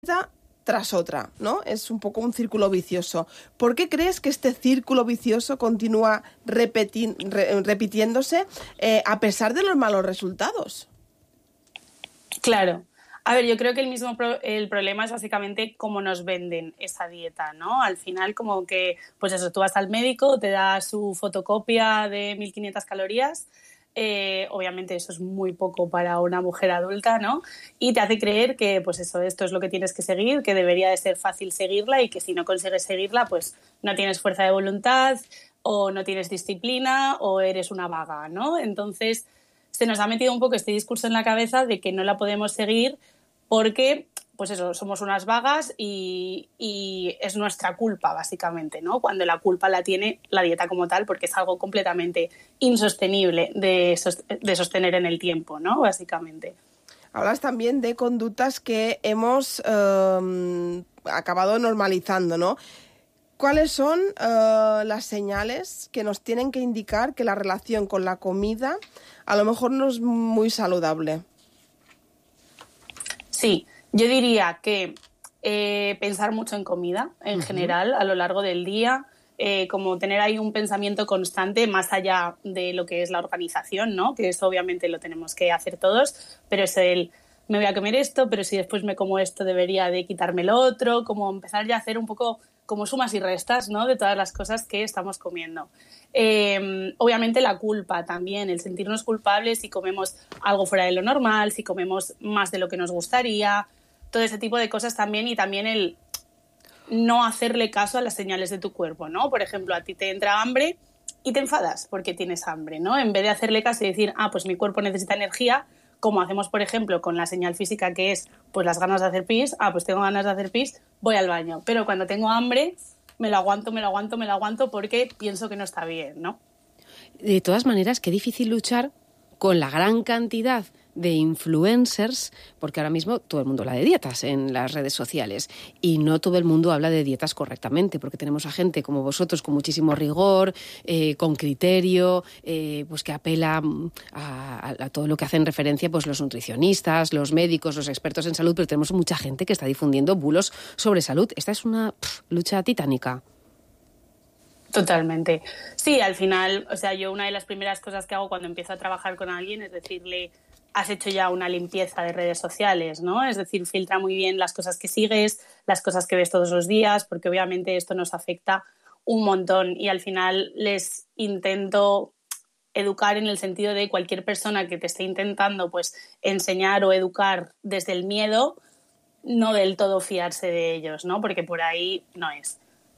tras otra, ¿no? Es un poco un círculo vicioso. ¿Por qué crees que este círculo vicioso continúa repitiéndose a pesar de los malos resultados? Claro. A ver, yo creo que el problema es básicamente cómo nos venden esa dieta, ¿no? Al final, como que, pues eso, tú vas al médico, te da su fotocopia de 1.500 calorías, obviamente eso es muy poco para una mujer adulta, ¿no? Y te hace creer que, pues eso, esto es lo que tienes que seguir, que debería de ser fácil seguirla y que si no consigues seguirla, pues no tienes fuerza de voluntad o no tienes disciplina o eres una vaga, ¿no? Entonces se nos ha metido un poco este discurso en la cabeza de que no la podemos seguir porque, pues eso, somos unas vagas y es nuestra culpa, básicamente, ¿no? Cuando la culpa la tiene la dieta como tal, porque es algo completamente insostenible de sostener en el tiempo, ¿no? Básicamente. Hablas también de conductas que hemos acabado normalizando, ¿no? ¿Cuáles son las señales que nos tienen que indicar que la relación con la comida a lo mejor no es muy saludable? Sí, yo diría que pensar mucho en comida en general a lo largo del día, como tener ahí un pensamiento constante más allá de lo que es la organización, ¿no? Que eso obviamente lo tenemos que hacer todos, pero es me voy a comer esto, pero si después me como esto debería de quitarme lo otro, como empezar ya a hacer un poco como sumas y restas, ¿no? De todas las cosas que estamos comiendo. Obviamente la culpa también, el sentirnos culpables si comemos algo fuera de lo normal, si comemos más de lo que nos gustaría, todo ese tipo de cosas también, y también el no hacerle caso a las señales de tu cuerpo, ¿no? Por ejemplo, a ti te entra hambre y te enfadas porque tienes hambre, ¿no? En vez de hacerle caso y decir, pues mi cuerpo necesita energía, como hacemos, por ejemplo, con la señal física que es pues las ganas de hacer pis, pues tengo ganas de hacer pis, voy al baño. Pero cuando tengo hambre, me lo aguanto porque pienso que no está bien, ¿no? De todas maneras, qué difícil luchar con la gran cantidad de influencers, porque ahora mismo todo el mundo habla de dietas en las redes sociales y no todo el mundo habla de dietas correctamente, porque tenemos a gente como vosotros con muchísimo rigor, con criterio, pues que apela a todo lo que hacen referencia pues los nutricionistas, los médicos, los expertos en salud, pero tenemos mucha gente que está difundiendo bulos sobre salud. Esta es una lucha titánica. Totalmente. Sí, al final, o sea, yo una de las primeras cosas que hago cuando empiezo a trabajar con alguien es decirle, has hecho ya una limpieza de redes sociales, ¿no? Es decir, filtra muy bien las cosas que sigues, las cosas que ves todos los días, porque obviamente esto nos afecta un montón y al final les intento educar en el sentido de cualquier persona que te esté intentando pues enseñar o educar desde el miedo, no del todo fiarse de ellos, ¿no? Porque por ahí no es.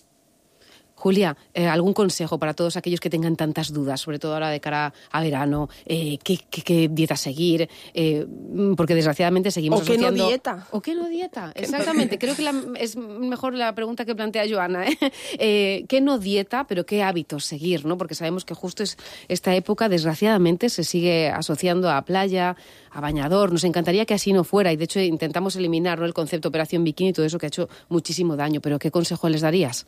Julia, ¿algún consejo para todos aquellos que tengan tantas dudas, sobre todo ahora de cara a verano? ¿Qué dieta seguir? Porque desgraciadamente seguimos asociando... ¿O qué no dieta? ¿O qué no dieta? Exactamente. Creo que es mejor la pregunta que plantea Joana. ¿Qué no dieta, pero qué hábitos seguir? ¿No? Porque sabemos que justo esta época, desgraciadamente, se sigue asociando a playa, a bañador. Nos encantaría que así no fuera y, de hecho, intentamos eliminar, ¿no?, el concepto operación bikini y todo eso que ha hecho muchísimo daño. Pero ¿qué consejo les darías?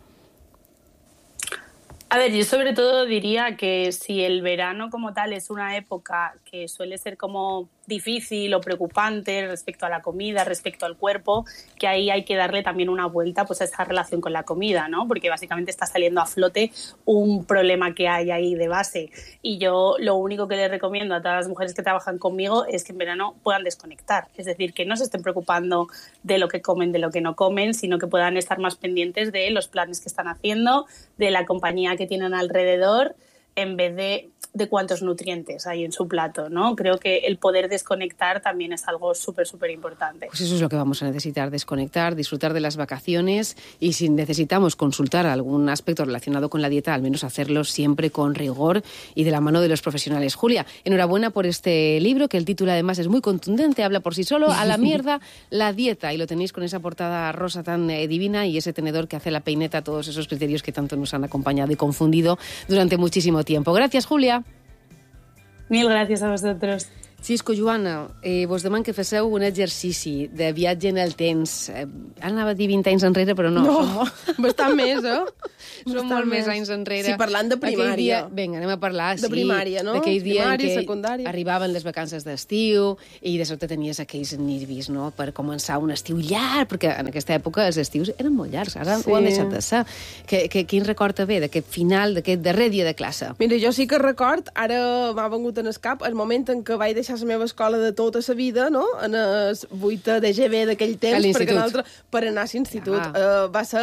A ver, yo sobre todo diría que si el verano como tal es una época que suele ser como difícil o preocupante respecto a la comida, respecto al cuerpo, que ahí hay que darle también una vuelta pues a esa relación con la comida, ¿no? Porque básicamente está saliendo a flote un problema que hay ahí de base. Y yo lo único que les recomiendo a todas las mujeres que trabajan conmigo es que en verano puedan desconectar. Es decir, que no se estén preocupando de lo que comen, de lo que no comen, sino que puedan estar más pendientes de los planes que están haciendo, de la compañía que tienen alrededor, en vez de cuántos nutrientes hay en su plato, ¿no? Creo que el poder desconectar también es algo súper, súper importante. Pues eso es lo que vamos a necesitar, desconectar, disfrutar de las vacaciones y si necesitamos consultar algún aspecto relacionado con la dieta, al menos hacerlo siempre con rigor y de la mano de los profesionales. Julia, enhorabuena por este libro, que el título además es muy contundente, habla por sí solo, a la mierda la dieta, y lo tenéis con esa portada rosa tan divina y ese tenedor que hace la peineta, todos esos criterios que tanto nos han acompañado y confundido durante muchísimo tiempo. Gracias, Julia. Mil gracias a vosotros. Xisco, Joana, vos deman que faceu un exercici de viatge en el temps. Ara anava a dir 20 anys enrere, però no. Bastant més, Són molt més anys enrere. Sí, parlant de primària. Vinga, anem a parlar, de primària, no? D'aquell dia primària, en què secundària. Arribaven les vacances d'estiu i de sobte tenies aquells nervis, no?, per començar un estiu llarg, perquè en aquesta època els estius eren molt llargs, ara ho han deixat de ser. Quin record te ve d'aquest final, d'aquest darrer dia de classe? Mira, jo sí que record, ara m'ha vengut en el cap, el moment en què vaig deixar la meva escola de tota la vida, no?, en el 8 de GB d'aquell temps, perquè l'altre per anar a l'institut. Va ser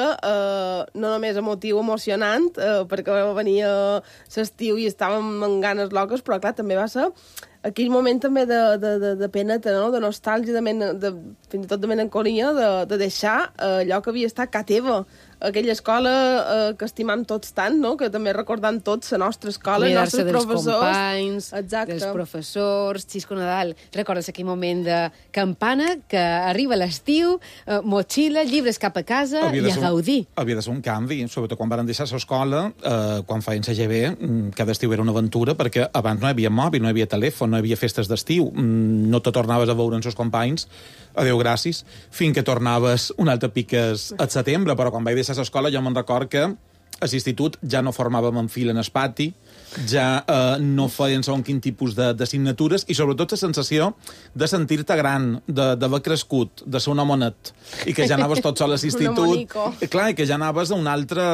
no només emocionant, perquè venia l'estiu i estàvem amb ganes loques, però clar, també va ser aquell moment també de peneta, no?, de nostàlgia, fins i tot de melancolia, de deixar allò que havia estat casa teva, aquella escola que estimam tots tant, no?, que també recordant tots la nostra escola, els nostres professors. Companys, dels professors, Xisco Nadal. Recordes aquell moment de campana, que arriba l'estiu, motxilla, llibres cap a casa i a gaudir. Havia de ser un canvi, sobretot quan van deixar l'escola, quan feien CGB, cada estiu era una aventura, perquè abans no hi havia mòbil, no hi havia telèfon, no hi havia festes d'estiu, no te tornaves a veure amb els companys, adéu, gràcies, fins que tornaves un altre piques al setembre, però quan vaig deixar l'escola jo me'n record que a l'institut ja no formàvem en fila en el pati, ja no feien segon quin tipus d'assignatures i sobretot la sensació de sentir-te gran, d'haver crescut, de ser un homonet, i que ja anaves tot sol a l'institut. Clar, i que ja anaves a un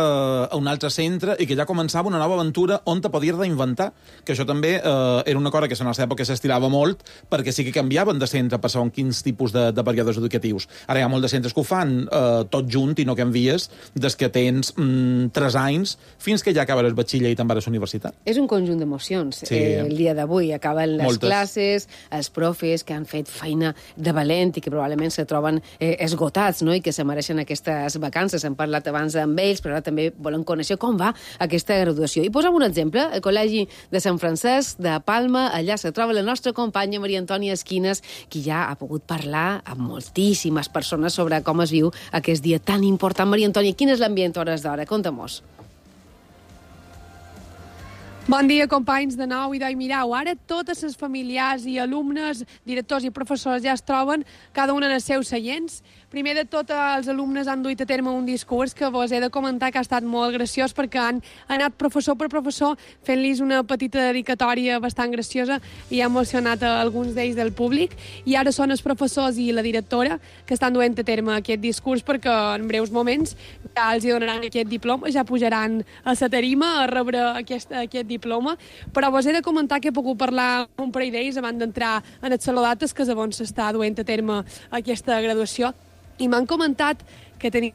altre centre i que ja començava una nova aventura on te podies reinventar, que això també era una cosa que a la nostra època s'estirava molt perquè sí que canviaven de centre per segon quins tipus de períodes educatius. Ara hi ha molts de centres que ho fan tot junt i no canvies des que tens 3 anys fins que ja acabes el batxiller i te'n vas a la universitat. És un conjunt d'emocions. Sí. El dia d'avui acaben les Moltes. classes, els profes que han fet feina de valent i que probablement se troben esgotats, no?, i que se mereixen aquestes vacances. Hem parlat abans amb ells, però ara també volen conèixer com va aquesta graduació. I posem un exemple, el Col·legi de Sant Francesc de Palma, allà se troba la nostra companya Maria Antònia Esquines, qui ja ha pogut parlar amb moltíssimes persones sobre com es viu aquest dia tan important. Maria Antònia, quin és l'ambient a hores d'hora? Conta-mos. Bon dia, companys de nou. I mireu, ara totes les familiars i alumnes, directors i professors ja es troben, cada un en els seus seients. Primer de tot, els alumnes han duit a terme un discurs que vos he de comentar que ha estat molt graciós perquè han anat professor per professor fent-los una petita dedicatòria bastant graciosa i ha emocionat a alguns d'ells del públic. I ara són els professors i la directora que estan duent a terme aquest discurs perquè en breus moments ja els donaran aquest diploma, ja pujaran a la tarima a rebre aquest diploma. Però vos he de comentar que he pogut parlar amb un parell d'ells abans d'entrar en el saló d'actes, que és on s'està duent a terme aquesta graduació. I m'han comentat que tenim...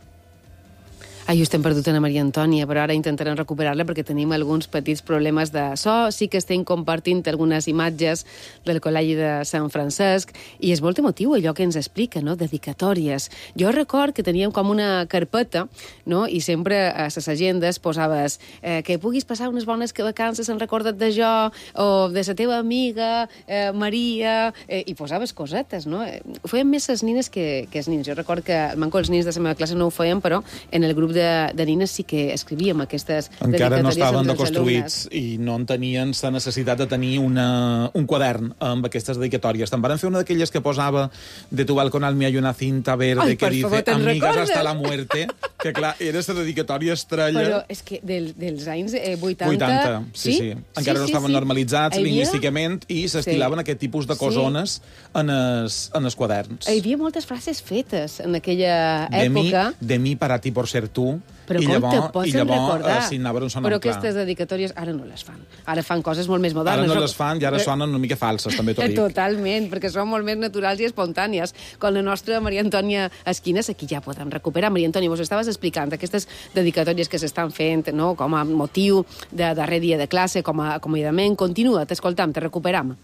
Just hem perdut a Maria Antònia, però ara intentarem recuperar-la perquè tenim alguns petits problemes de so. Sí que estem compartint algunes imatges del Col·legi de Sant Francesc i és molt emotiu allò que ens explica, no?, dedicatòries. Jo record que teníem com una carpeta, no?, i sempre a les agendes posaves que puguis passar unes bones vacances, en recorda't de jo, o de la teva amiga, Maria, i posaves cosetes, no? Ho feien més les nines que els nins. Jo record que manco els nins de la meva classe no ho feien, però en el grup de nines sí que escrivíem aquestes encara no estaven deconstruïts i no en tenien la necessitat de tenir un quadern amb aquestes dedicatòries. Te'n van fer una d'aquelles que posava de tu balconal mi hay una cinta verde que dice amigas hasta la muerte, que clar, era la dedicatòria estrella. Però és que dels anys 80... Sí. Encara no estaven normalitzats lingüísticament i s'estilaven aquest tipus de cosones en els quaderns. Hi havia moltes frases fetes en aquella època. De mi para ti por ser tu. Però com te pots recordar? Però aquestes dedicatòries ara no les fan. Ara fan coses molt més modernes. Ara no les fan i ara sonen una mica falses, també t'ho dic. Totalment, perquè són molt més naturals i espontànies. Com la nostra Maria Antònia Esquines, aquí ja podem recuperar. Maria Antònia, vos estaves explicant aquestes dedicatòries que s'estan fent, no?, com a motiu de darrer dia de classe, com a acomiadament. Continua, t'escoltam, te recuperam.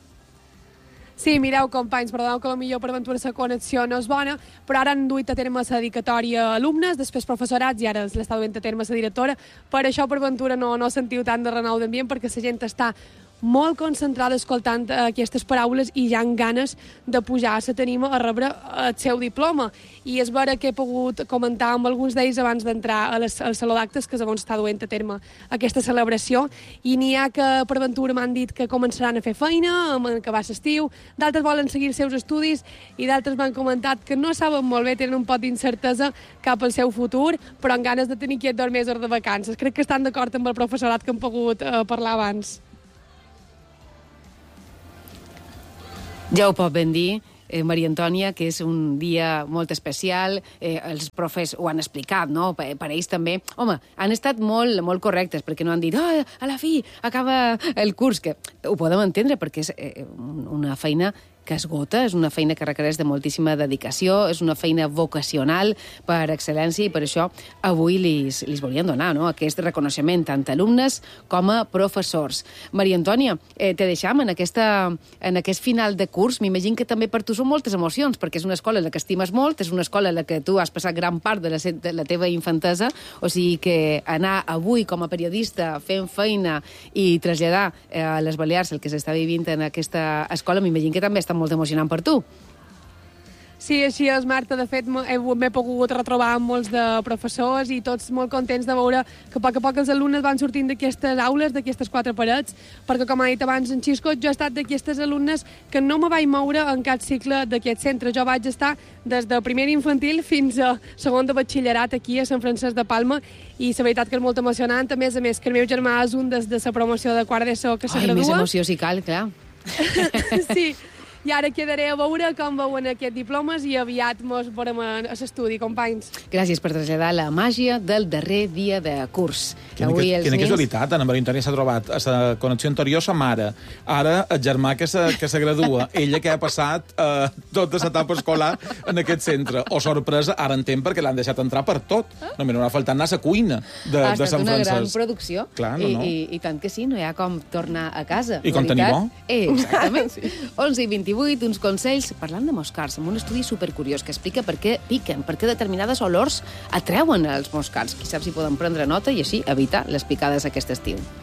Sí, mireu, companys, perdoneu que potser per aventura la connexió no és bona, però ara han duit a terme la dedicatòria a alumnes, després professorats i ara l'està duent a terme la directora. Per això, per aventura, no sentiu tant de renou d'ambient, perquè la gent està molt concentrada escoltant aquestes paraules i ja han ganes de pujar a la tarima a rebre el seu diploma. I és vera que he pogut comentar amb alguns d'ells abans d'entrar al saló d'actes que és on està duent a terme aquesta celebració, i n'hi ha que per ventura m'han dit que començaran a fer feina, que va l'estiu, d'altres volen seguir els seus estudis i d'altres m'han comentat que no saben molt bé, tenen un pot d'incertesa cap al seu futur, però amb ganes de tenir aquests 2 mesos de vacances. Crec que estan d'acord amb el professorat que hem pogut parlar abans. Ja ho pot ben dir, Maria Antònia, que és un dia molt especial. Els profes ho han explicat, no? Per ells també. Home, han estat molt correctes, perquè no han dit a la fi acaba el curs, que ho podem entendre, perquè és una feina que esgota, és una feina que requereix de moltíssima dedicació, és una feina vocacional per excel·lència, i per això avui li volien donar, no?, aquest reconeixement tant a alumnes com a professors. Maria Antònia, te deixam en aquest final de curs. M'imagino que també per tu són moltes emocions, perquè és una escola en la que estimes molt, és una escola en la que tu has passat gran part de la teva infantesa, o sigui que anar avui com a periodista fent feina i traslladar a les Balears el que s'està vivint en aquesta escola, m'imagino que també està molt emocionant per tu. Sí, així és, Marta. De fet, m'he pogut retrobar amb molts de professors i tots molt contents de veure que a poc els alumnes van sortint d'aquestes aules, d'aquestes 4 parets, perquè, com ha dit abans en Xisco, jo he estat d'aquestes alumnes que no me vaig moure en cap cicle d'aquest centre. Jo vaig estar des de primer infantil fins a segon de batxillerat aquí a Sant Francesc de Palma, i la veritat que és molt emocionant. A més, que el meu germà és un des de la promoció de quart d'ESO que se gradua. Més emoció si cal, clar. Sí. I ara quedaré a veure com veuen aquests diplomes i aviat mos veurem a l'estudi, companys. Gràcies per traslladar la màgia del darrer dia de curs. Quina casualitat, Ana Maria Antònia s'ha trobat a la connexió anterior sa mare, ara el germà que se gradua, ella que ha passat tota l'etapa escolar en aquest centre. O sorpresa, ara entenc perquè l'han deixat entrar per tot. Només no ha faltat anar a la cuina de Sant Francesc. Ha estat una gran producció. Clar, no. I tant que sí, no hi ha com tornar a casa. I com tenir bo. Exactament. 11:28, uns consells parlant de moscars, amb un estudi supercuriós que explica per què piquen, per què determinades olors atreuen els moscars. Qui sap si poden prendre nota i així evitar les picades aquest estiu.